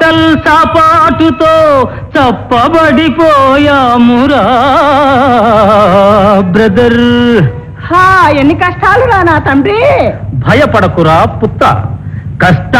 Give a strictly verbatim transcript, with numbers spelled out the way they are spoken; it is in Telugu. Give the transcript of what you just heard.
Mental సాపాటుతో చప్పబడిపోయామురా brother. హా ఎన్ని కష్టాలు రా నా తండ్రి. భయపడకురా పుత్త, కష్ట